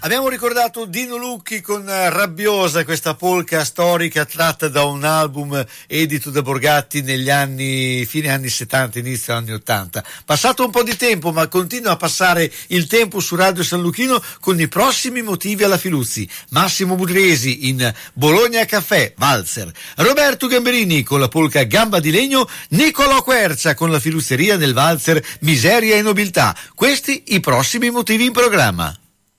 Abbiamo ricordato Dino Lucchi con Rabbiosa, questa polka storica tratta da un album edito da Borgatti negli anni, fine anni 70, inizio anni 80. Passato un po' di tempo, ma continua a passare il tempo su Radio San Luchino con i prossimi motivi alla Filuzzi. Massimo Budresi in Bologna Caffè, Valzer. Roberto Gamberini con la polka Gamba di Legno. Nicolò Quercia con la filuzzeria nel Valzer Miseria e Nobiltà. Questi i prossimi motivi in programma.